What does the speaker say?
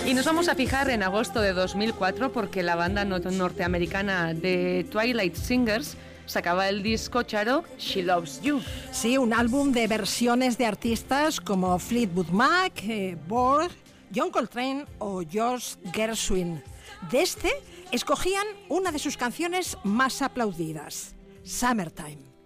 Y nos vamos a fijar en agosto de 2004 porque la banda norteamericana de Twilight Singers sacaba el disco Charo, She Loves You. Sí, un álbum de versiones de artistas como Fleetwood Mac, Borg, John Coltrane o George Gershwin. De este escogían una de sus canciones más aplaudidas, Summertime.